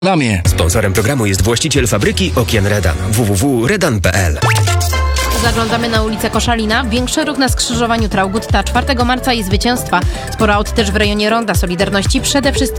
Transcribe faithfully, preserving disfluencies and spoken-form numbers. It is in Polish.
Lamie. Sponsorem programu jest właściciel fabryki okien Redan. w w w kropka redan kropka p l. Zaglądamy na ulicę Koszalina. Większy ruch na skrzyżowaniu Traugutta czwartego marca i Zwycięstwa. Sporo aut też w rejonie Ronda Solidarności, przede wszystkim